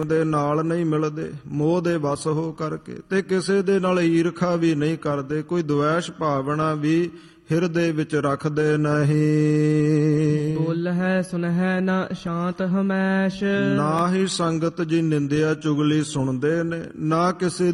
ਦੇ ਨਾਲ ਨਹੀਂ ਮਿਲਦੇ, ਮੋਹ ਦੇ ਵਸ ਹੋ ਕਰਕੇ, ਤੇ ਕਿਸੇ ਦੇ ਨਾਲ ਈਰਖਾ ਵੀ ਨਹੀਂ ਕਰਦੇ, ਕੋਈ ਦੁਆਸ਼ ਭਾਵਨਾ ਵੀ ਹਿਰਦੇ ਵਿੱਚ ਰੱਖਦੇ ਨਹੀਂ। ਬੋਲਹਿ ਸੁਨਹਿ ਨਾ ਸ਼ਾਂਤ ਹਮੈਸ਼, ਨਾ ਹੀ ਸੰਗਤ ਜੀ ਨਿੰਦਿਆ ਚੁਗਲੀ ਸੁਣਦੇ ਨੇ, ਨਾ ਕਿਸੇ